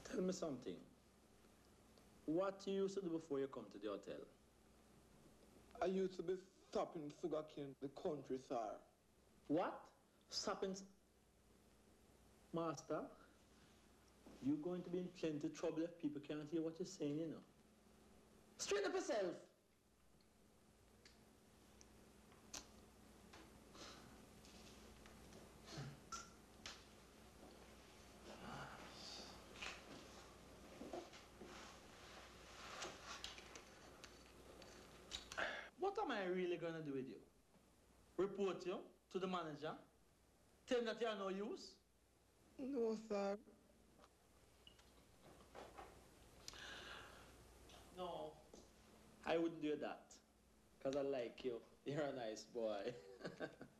Tell me something. What you used to do before you come to the hotel? I used to be stopping sugarcane in the country, sir. What? Stopping... Master, you're going to be in plenty of trouble if people can't hear what you're saying, you know. Straighten up yourself. What am I really going to do with you? Report you to the manager? Tell him that you are no use? No, sir. No. I wouldn't do that. Because I like you. You're a nice boy.